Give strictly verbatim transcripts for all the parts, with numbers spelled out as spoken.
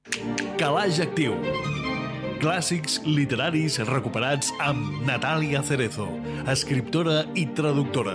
Calaix Actiu. Clàssics literaris recuperats amb Natàlia Cerezo, escriptora i traductora.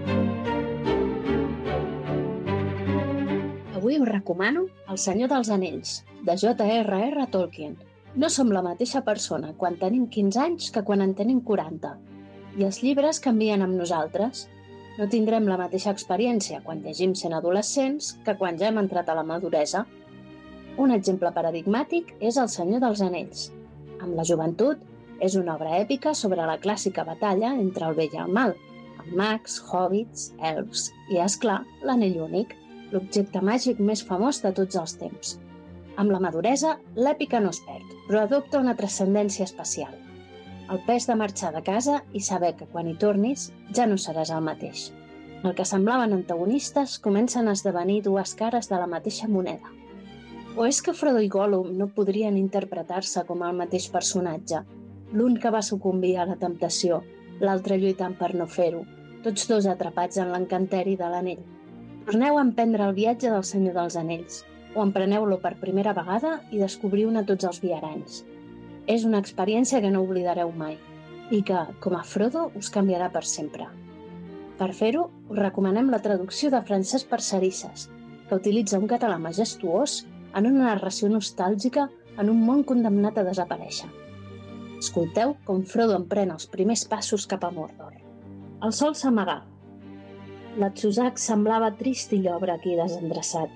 Avui us recomano El Senyor dels Anells, de J R R Tolkien. No som la mateixa persona quan tenim quinze anys que quan en tenim quaranta. I els llibres canvien amb nosaltres. No tindrem la mateixa experiència quan llegim sent adolescents que quan ja hem entrat a la maduresa. Un exemple paradigmàtic és El Senyor dels Anells. Amb la joventut, és una obra èpica sobre la clàssica batalla entre el bé i el mal, amb mags, hobbits, elfs i, és clar, l'anell únic, l'objecte màgic més famós de tots els temps. Amb la maduresa, l'èpica no es perd, però adopta una transcendència especial. El pes de marxar de casa i saber que quan hi tornis ja no seràs el mateix. El que semblaven antagonistes comencen a esdevenir dues cares de la mateixa moneda. O és que Frodo i Gollum no podrien interpretar-se com el mateix personatge? L'un que va sucumbir a la temptació, l'altre lluitant per no fer-ho, tots dos atrapats en l'encanteri de l'anell. Torneu a emprendre el viatge del Senyor dels Anells, o empreneu-lo per primera vegada i descobriu-ne tots els viaranys. És una experiència que no oblidareu mai, i que, com a Frodo, us canviarà per sempre. Per fer-ho, us recomanem la traducció de Francesc Parcerisses, que utilitza un català majestuós en una narració nostàlgica en un món condemnat a desaparèixer. Escolteu com Frodo emprèn els primers passos cap a Mordor. El sol s'amagà. L'Atzusac semblava trist i llobre aquí desendreçat.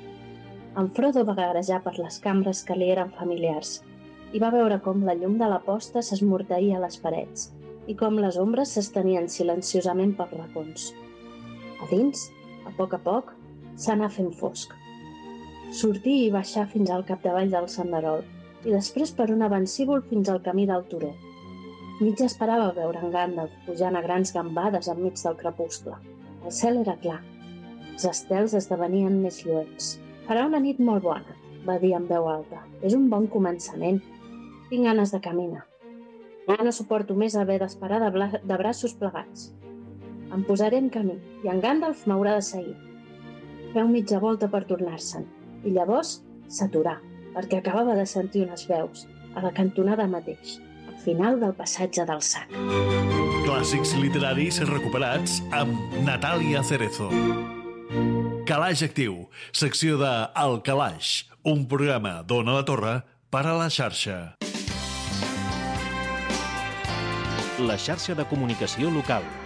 En Frodo va garejar per les cambres que li eren familiars i va veure com la llum de la posta s'esmorteïa a les parets i com les ombres s'estenien silenciosament pels racons. A dins, a poc a poc, s'anà fent fosc. Sortir i baixar fins al capdavall del senderol i després per un avancíbul fins al camí del turó. Mig esperava veure en Gandalf pujant a grans gambades enmig del crepuscle. El cel era clar. Els estels esdevenien més lluents. Farà una nit molt bona, va dir en veu alta. És un bon començament. Tinc ganes de caminar. No suporto més haver d'esperar de, bla- de braços plegats. Em posaré en camí i en Gandalf m'haurà de seguir. Feu mitja volta per tornar-se'n. I llavors s'aturà, perquè acabava de sentir unes veus, a la cantonada mateix, al final del passatge del sac. Clàssics literaris recuperats amb Natàlia Cerezo. Calaix Actiu, secció de El Calaix, un programa d'Ona la Torre per a la xarxa. La xarxa de comunicació local.